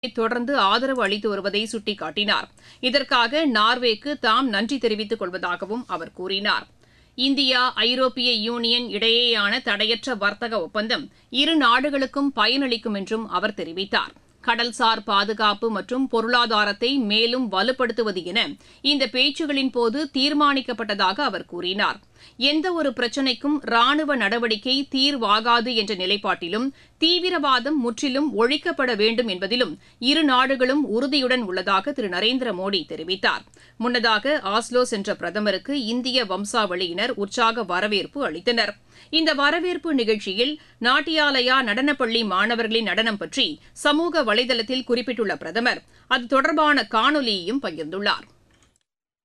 தொடர்ந்து ஆதரவு அளித்து வருவதை சுட்டிக்காட்டினார். இதற்காக நார்வேக்கு தாம் நன்றி தெரிவித்துக் கொள்வதாகவும் அவர் கூறினார். இந்தியா ஐரோப்பிய யூனியன் இடையேயான தடையற்ற வர்த்தக ஒப்பந்தம் இரு நாடுகளுக்கும் பயனளிக்கும் என்றும் அவர் தெரிவித்தார். கடல்சார் பாதுகாப்பு மற்றும் பொருளாதாரத்தை மேலும் வலுப்படுத்துவது என இந்த பேச்சுகளின் போது தீர்மானிக்கப்பட்டதாக அவர் கூறினார். எந்தவொரு பிரச்சினைக்கும் ராணுவ நடவடிக்கை தீர்வாகாது என்ற நிலைப்பாட்டிலும் தீவிரவாதம் முற்றிலும் ஒழிக்கப்பட வேண்டும் என்பதிலும் இரு நாடுகளும் உறுதியுடன் உள்ளதாக திரு நரேந்திர மோடி தெரிவித்தார். முன்னதாக ஆஸ்லோ சென்ற பிரதமருக்கு இந்திய வம்சாவளியினர் உற்சாக வரவேற்பு அளித்தனர். இந்த வரவேற்பு நிகழ்ச்சியில் நாட்டியாலயா நடனப்பள்ளி மாணவர்களின் நடனம் பற்றி சமூக வலைதளத்தில் குறிப்பிட்டுள்ள பிரதமர் அது தொடர்பான காணொலியையும் பகிர்ந்துள்ளார்.